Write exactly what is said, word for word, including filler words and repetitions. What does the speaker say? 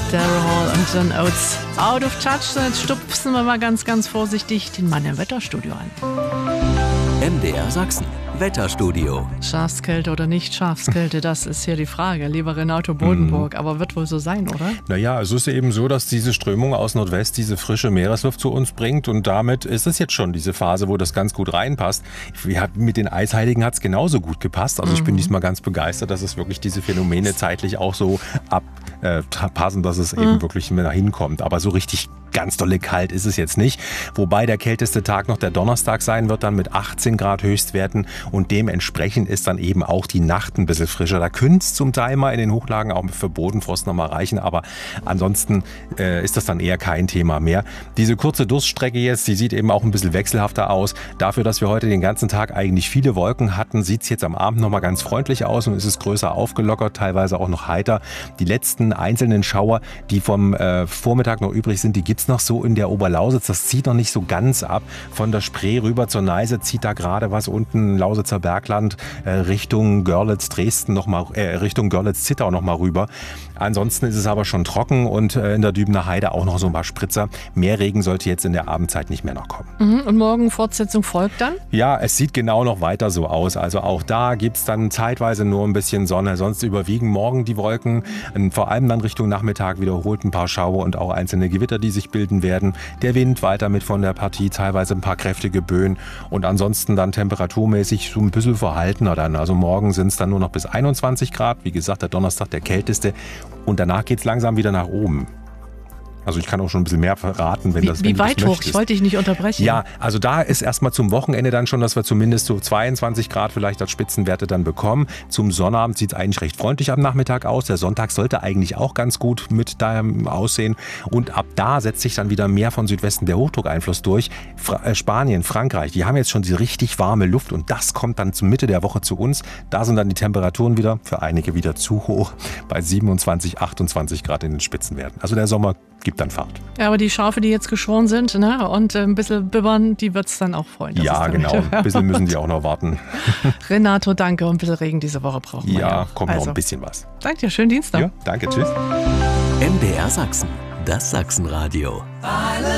Daryl Hall und John Oates. Out of touch, so jetzt stupsen wir mal ganz, ganz vorsichtig den Mann im Wetterstudio an. M D R Sachsen, Wetterstudio. Schafskälte oder nicht Schafskälte, das ist hier die Frage, lieber Renato Bodenburg. Mhm. Aber wird wohl so sein, oder? Naja, es ist eben so, dass diese Strömung aus Nordwest diese frische Meeresluft zu uns bringt und damit ist es jetzt schon diese Phase, wo das ganz gut reinpasst. Mit den Eisheiligen hat es genauso gut gepasst. Also ich mhm. bin diesmal ganz begeistert, dass es wirklich diese Phänomene zeitlich auch so abpassen, dass es mhm. eben wirklich mehr hinkommt. Aber so richtig ganz dolle kalt ist es jetzt nicht. Wobei der kälteste Tag noch der Donnerstag sein wird, dann mit achtzehn Grad Höchstwerten und dementsprechend ist dann eben auch die Nacht ein bisschen frischer. Da könnte es zum Teil mal in den Hochlagen auch für Bodenfrost noch mal reichen, aber ansonsten äh, ist das dann eher kein Thema mehr. Diese kurze Durststrecke jetzt, die sieht eben auch ein bisschen wechselhafter aus. Dafür, dass wir heute den ganzen Tag eigentlich viele Wolken hatten, sieht es jetzt am Abend noch mal ganz freundlich aus und es ist größer aufgelockert, teilweise auch noch heiter. Die letzten einzelnen Schauer, die vom äh, Vormittag noch übrig sind, die gibt es noch so in der Oberlausitz. Das zieht noch nicht so ganz ab. Von der Spree rüber zur Neiße zieht da gerade was unten Lausitzer Bergland äh, Richtung Görlitz, Dresden noch mal, äh, Richtung Görlitz-Zittau noch mal rüber. Ansonsten ist es aber schon trocken und äh, in der Dübener Heide auch noch so ein paar Spritzer. Mehr Regen sollte jetzt in der Abendzeit nicht mehr noch kommen. Mhm. Und morgen Fortsetzung folgt dann? Ja, es sieht genau noch weiter so aus. Also auch da gibt es dann zeitweise nur ein bisschen Sonne. Sonst überwiegen morgen die Wolken. Und vor allem dann Richtung Nachmittag wiederholt ein paar Schauer und auch einzelne Gewitter, die sich bilden werden. Der Wind weiter mit von der Partie, teilweise ein paar kräftige Böen und ansonsten dann temperaturmäßig so ein bisschen verhaltener dann. Also morgen sind es dann nur noch bis einundzwanzig Grad. Wie gesagt, der Donnerstag der kälteste und danach geht es langsam wieder nach oben. Also ich kann auch schon ein bisschen mehr verraten, wenn wie, das wenn Wie weit das hoch? Ich wollte dich nicht unterbrechen. Ja, also da ist erstmal zum Wochenende dann schon, dass wir zumindest so zweiundzwanzig Grad vielleicht als Spitzenwerte dann bekommen. Zum Sonnabend sieht es eigentlich recht freundlich am Nachmittag aus. Der Sonntag sollte eigentlich auch ganz gut mit da aussehen. Und ab da setzt sich dann wieder mehr von Südwesten der Hochdruckeinfluss durch. Fra- äh, Spanien, Frankreich, die haben jetzt schon diese richtig warme Luft und das kommt dann zur Mitte der Woche zu uns. Da sind dann die Temperaturen wieder, für einige wieder zu hoch, bei siebenundzwanzig, achtundzwanzig Grad in den Spitzenwerten. Also der Sommer gibt dann Fahrt. Ja, aber die Schafe, die jetzt geschoren sind, ne, und äh, ein bisschen bibbern, die wird es dann auch freuen. Ja, genau. Ein bisschen müssen die auch noch warten. Renato, danke. Und ein bisschen Regen diese Woche brauchen wir. Ja, ja kommt also. noch ein bisschen was. Danke dir, schönen Dienstag. Ja, danke, tschüss. M D R Sachsen, das Sachsenradio.